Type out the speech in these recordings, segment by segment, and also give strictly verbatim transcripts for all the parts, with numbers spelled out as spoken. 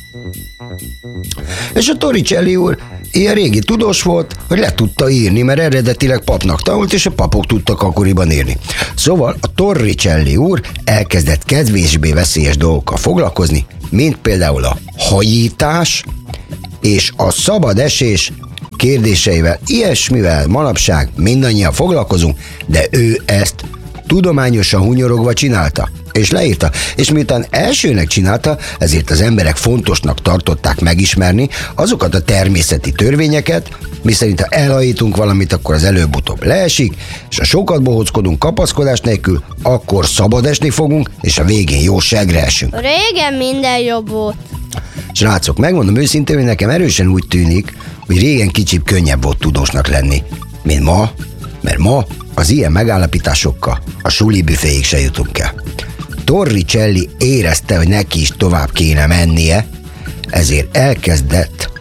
És a Torricelli úr ilyen régi tudós volt, hogy le tudta írni, mert eredetileg papnak tanult, és a papok tudtak akkoriban írni. Szóval a Torricelli úr elkezdett kevésbé veszélyes dolgokkal foglalkozni, mint például a hajítás és a szabad esés kérdéseivel. Ilyesmivel manapság mindannyian foglalkozunk, de ő ezt tudományosan hunyorogva csinálta, és leírta. És miután elsőnek csinálta, ezért az emberek fontosnak tartották megismerni azokat a természeti törvényeket, miszerint ha elhajítunk valamit, akkor az előbb-utóbb leesik, és ha sokat bohóckodunk kapaszkodás nélkül, akkor szabad esni fogunk, és a végén jó segre esünk. Régen minden jobb volt. Srácok, megmondom őszintén, hogy nekem erősen úgy tűnik, hogy régen kicsit könnyebb volt tudósnak lenni, mint ma, mert ma az ilyen megállapításokkal a suli büféig se jutunk el. Torricelli érezte, hogy neki is tovább kéne mennie, ezért elkezdett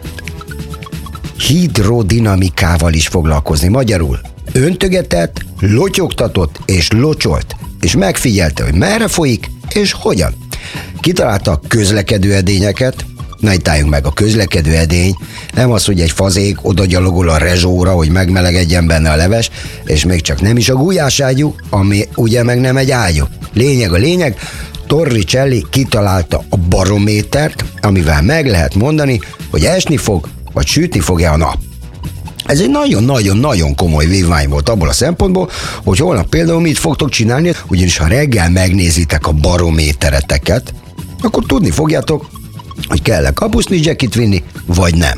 hidrodinamikával is foglalkozni. Magyarul öntögetett, lotyogtatott és locsolt, és megfigyelte, hogy merre folyik és hogyan. Kitalálta a közlekedő edényeket. Na, itt álljunk meg, a közlekedő edény nem az, hogy egy fazék oda gyalogol a rezsóra, hogy megmelegedjen benne a leves, és még csak nem is a gulyáságyú, ami ugye meg nem egy ágyú. Lényeg a lényeg, Torricelli kitalálta a barométert, amivel meg lehet mondani, hogy esni fog, vagy sütni fog-e a nap. Ez egy nagyon-nagyon-nagyon komoly vívmány volt abból a szempontból, hogy holnap például mit fogtok csinálni, ugyanis ha reggel megnézitek a barométereteket, akkor tudni fogjátok, hogy kell-e kapusznidzsekit vinni, vagy nem.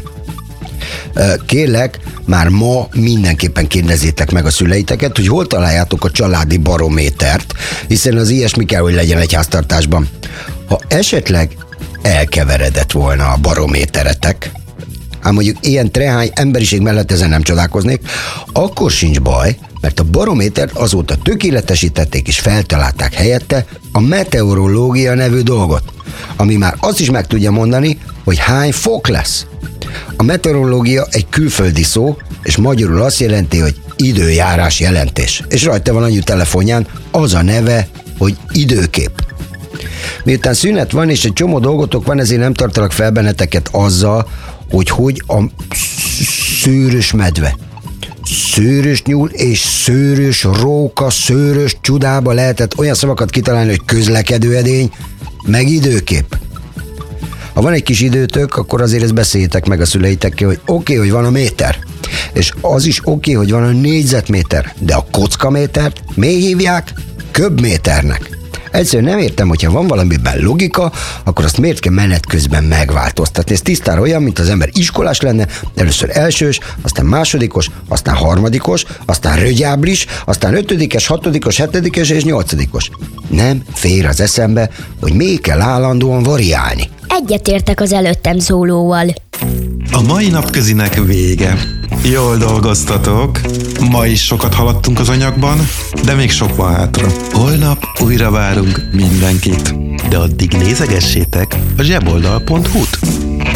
Kérlek, már ma mindenképpen kérdezzétek meg a szüleiteket, hogy hol találjátok a családi barométert, hiszen az ilyesmi kell, hogy legyen egy háztartásban. Ha esetleg elkeveredett volna a barométeretek, ám mondjuk ilyen trehány emberiség mellett ezen nem csodálkoznék, akkor sincs baj, mert a barométert azóta tökéletesítették és feltalálták helyette a meteorológia nevű dolgot, ami már azt is meg tudja mondani, hogy hány fok lesz. A meteorológia egy külföldi szó, és magyarul azt jelenti, hogy időjárás jelentés. És rajta van anyu telefonján az a neve, hogy időkép. Miután szünet van, és egy csomó dolgotok van, ezért nem tartalak fel benneteket azzal, hogy hogy a szőrös medve, szőrös nyúl és szőrös róka, szőrös csudába lehetett olyan szavakat kitalálni, hogy közlekedő edény, meg időkép. Ha van egy kis időtök, akkor azért ezt beszéljétek meg a szüleitekkel, hogy oké, okay, hogy van a méter, és az is oké, okay, hogy van a négyzetméter, de a kockamétert miért hívják köbméternek? Egyszerűen nem értem, hogyha van valamiben logika, akkor azt miért kell menet közben megváltoztatni. Ez tisztára olyan, mint az ember iskolás lenne, először elsős, aztán másodikos, aztán harmadikos, aztán rögyábris, aztán ötödikes, hatodikos, hetedikes és nyolcadikos. Nem fér az eszembe, hogy még kell állandóan variálni. Egyetértek az előttem szólóval. A mai napközinek vége. Jól dolgoztatok. Ma is sokat haladtunk az anyagban, de még sok van hátra. Holnap újra várunk mindenkit. De addig nézegessétek a zseboldal pont hu-t.